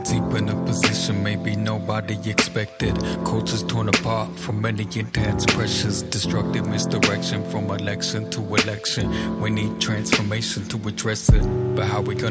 deep in a position maybe nobody expected. Cultures torn apart from many intense pressures. Destructive misdirection from election to election. We need transformation to address it. But how we gonna